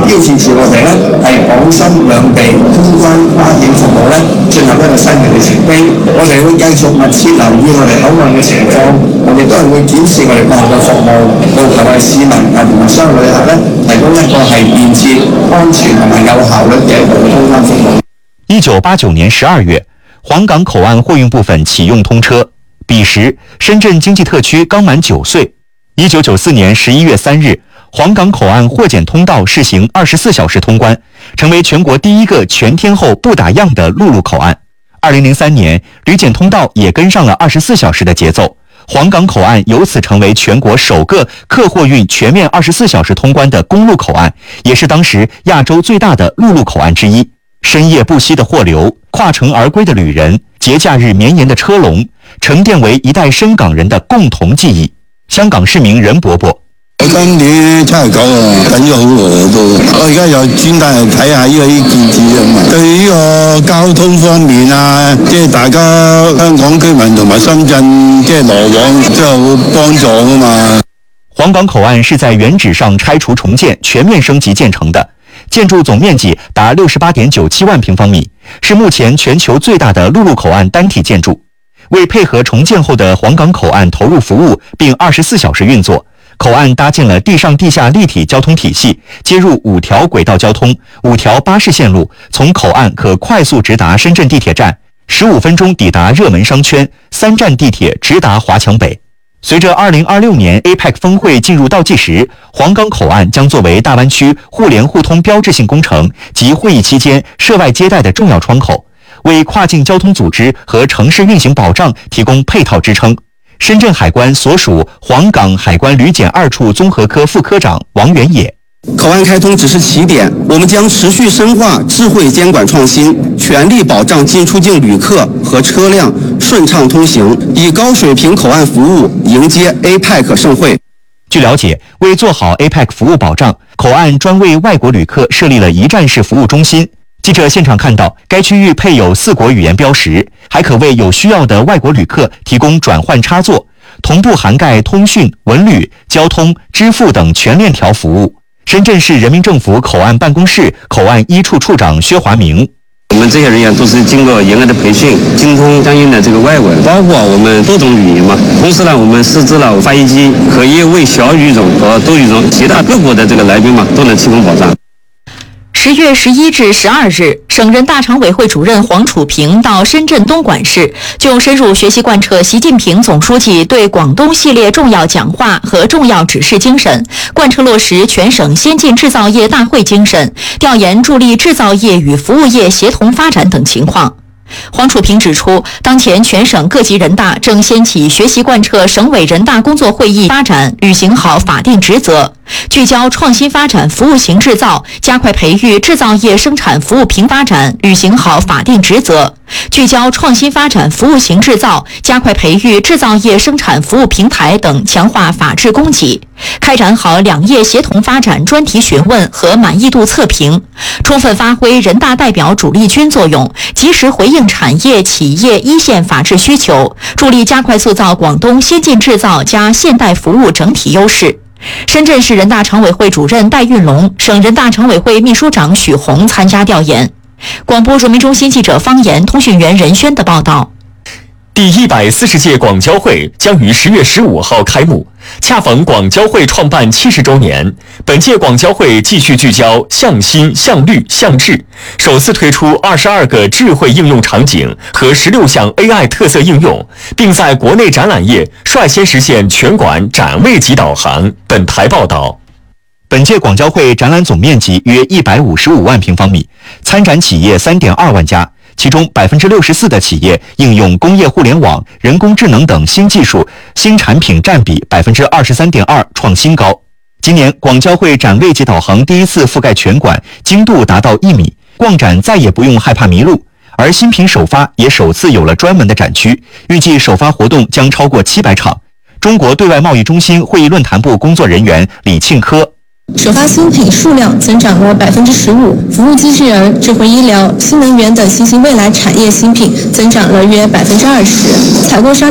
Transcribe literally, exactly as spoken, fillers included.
呢次次我哋咧係港深兩地通關跨境服務咧進入一個新嘅里程碑，我哋會繼續密切留意我哋口岸嘅情況，我哋都係會檢視我哋各項嘅服務，務求為市民啊同埋商旅客咧提供一個係便捷、安全同埋有效率嘅通關服務。 一九八九年十二月，黄冈口岸货运部分启用通车，彼时深圳经济特区刚满九岁。一九九四年十一月三日，黄冈口岸货检通道试行二十四小时通关，成为全国第一个全天候不打烊的陆路口岸。二零零三年，旅检通道也跟上了二十四小时的节奏，黄冈口岸由此成为全国首个客货运全面二十四小时通关的公路口岸，也是当时亚洲最大的陆路口岸之一。深夜不息的货流，跨城而归的旅人，节假日绵延的車龍，沉澱為一代深港人的共同記憶。香港市民任伯伯： 今年七十九啊，等咗好耐都。我而家又專登嚟睇下呢個呢建設啊嘛。對呢個交通方面啊，即係大家香港居民同埋深圳即係來往都有幫助啊嘛。 黃港口岸是在原址上拆除重建，全面升級建成的。建筑总面积达 六十八点九七万平方米，是目前全球最大的陆路口岸单体建筑。为配合重建后的黄冈口岸投入服务并二十四小时运作，口岸搭建了地上地下立体交通体系，接入五条轨道交通、五条巴士线路，从口岸可快速直达深圳地铁站，十五分钟抵达热门商圈，三站地铁直达华强北。随着二零二六年 A P E C 峰会进入倒计时，黄冈口岸将作为大湾区互联互通标志性工程及会议期间涉外接待的重要窗口，为跨境交通组织和城市运行保障提供配套支撑。深圳海关所属黄冈海关旅检二处综合科副科长王元野： 口岸开通只是起点，我们将持续深化智慧监管创新，全力保障进出境旅客和车辆顺畅通行，以高水平口岸服务迎接 A P E C 盛会。 据了解，为做好 A P E C 服务保障，口岸专为外国旅客设立了一站式服务中心。记者现场看到，该区域配有四国语言标识，还可为有需要的外国旅客提供转换插座，同步涵盖通讯、文旅、交通、支付等全链条服务。深圳市人民政府口岸办公室口岸一处处长薛华明： 我们这些人员都是经过严格的培训，精通相应的这个外文，包括我们多种语言嘛。同时呢，我们设置了翻译机，可以为小语种和多语种其他各国的这个来宾嘛都能提供保障。 十月十一至十二日，省人大常委会主任黄楚平到深圳东莞市，就深入学习贯彻习近平总书记对广东系列重要讲话和重要指示精神，贯彻落实全省先进制造业大会精神，调研助力制造业与服务业协同发展等情况。黄楚平指出，当前全省各级人大正掀起学习贯彻省委人大工作会议发展，履行好法定职责，聚焦创新发展服务型制造，加快培育制造业生产服务平发展，履行好法定职责；聚焦创新发展服务型制造，加快培育制造业生产服务平台等，强化法治供给，开展好两业协同发展专题询问和满意度测评，充分发挥人大代表主力军作用，及时回应产业企业一线法治需求，助力加快塑造广东先进制造加现代服务整体优势。深圳市人大常委会主任戴运龙、省人大常委会秘书长许宏参加调研。广播人民中心记者方言、通讯员任轩的报道。 第一百四十届广交会将于十月十五号开幕，恰逢广交会创办七十周年。本届广交会继续聚焦向新、向绿、向智，首次推出二十二个智慧应用场景和十六项 A I 特色应用，并在国内展览业率先实现全馆展位级导航。本台报道。 本届广交会展览总面积约一百五十五万平方米，参展企业 三点二万家。其中 百分之六十四 的企业应用工业互联网、人工智能等新技术，新产品占比 百分之二十三点二 创新高。今年广交会展位级导航第一次覆盖全馆，精度达到一米，逛展再也不用害怕迷路。而新品首发也首次有了专门的展区，预计首发活动将超过七百场。中国对外贸易中心会议论坛部工作人员李庆科： 首发新品数量增长了百分之十五，服务机器人、智慧医疗、新能源等新兴未来产业新品增长了约百分之二十，采购商